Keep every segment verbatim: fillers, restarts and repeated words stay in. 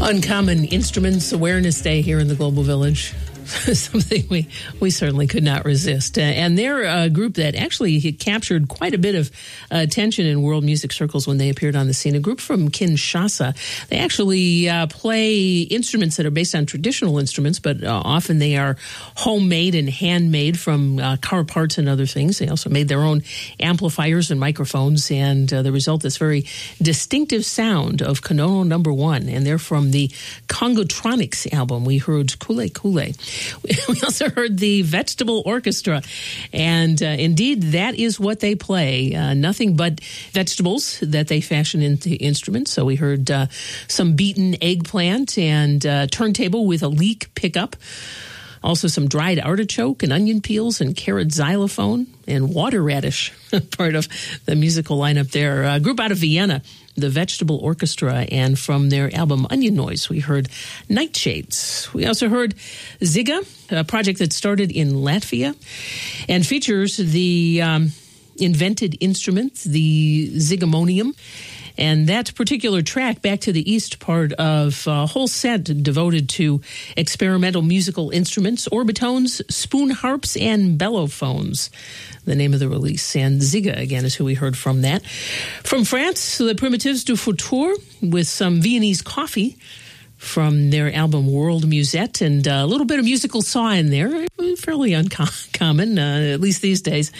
Uncommon Instruments Awareness Day here in the Global Village. Something we, we certainly could not resist. Uh, and they're a group that actually captured quite a bit of uh, attention in world music circles when they appeared on the scene. A group from Kinshasa. They actually uh, play instruments that are based on traditional instruments, but uh, often they are homemade and handmade from uh, car parts and other things. They also made their own amplifiers and microphones, and uh, the result is very distinctive sound of Konono Number One. And they're from the Congotronics album. We heard Kule Kule. We also heard the Vegetable Orchestra, and uh, indeed, that is what they play. Uh, nothing but vegetables that they fashion into instruments. So we heard uh, some beaten eggplant and uh, turntable with a leek pickup. Also some dried artichoke and onion peels and carrot xylophone and water radish, part of the musical lineup there. A group out of Vienna, the Vegetable Orchestra, and from their album Onion Noise, we heard Nightshades. We also heard Ziga, a project that started in Latvia and features the um, invented instrument, the Zigamonium. And that particular track, Back to the East, part of a whole set devoted to experimental musical instruments, orbitones, spoon harps, and bellophones, the name of the release. And Ziga, again, is who we heard from that. From France, the Primitives du Futur with some Viennese coffee from their album World Musette, and a little bit of musical saw in there, fairly uncommon, uh, at least these days.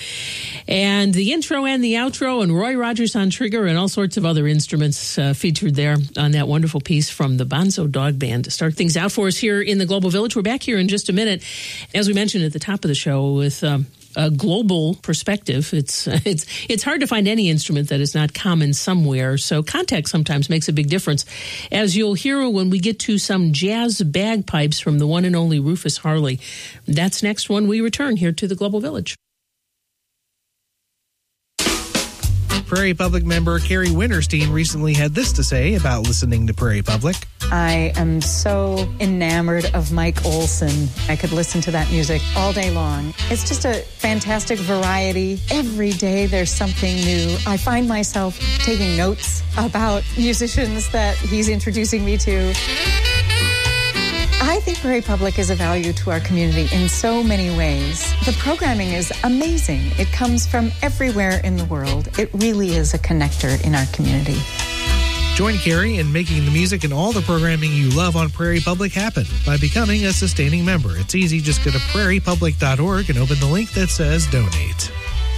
And the intro and the outro, and Roy Rogers on trigger, and all sorts of other instruments uh, featured there on that wonderful piece from the Bonzo Dog Band to start things out for us here in the Global Village. We're back here in just a minute, as we mentioned at the top of the show, with Um, a global perspective. It's it's it's hard to find any instrument that is not common somewhere, so context sometimes makes a big difference, as you'll hear when we get to some jazz bagpipes from the one and only Rufus Harley. That's next when we return here to the Global Village. Prairie Public member Carrie Winterstein recently had this to say about listening to Prairie Public. I am so enamored of Mike Olson. I could listen to that music all day long. It's just a fantastic variety. Every day there's something new. I find myself taking notes about musicians that he's introducing me to. I think Prairie Public is a value to our community in so many ways. The programming is amazing. It comes from everywhere in the world. It really is a connector in our community. Join Carrie in making the music and all the programming you love on Prairie Public happen by becoming a sustaining member. It's easy. Just go to prairie public dot org and open the link that says donate.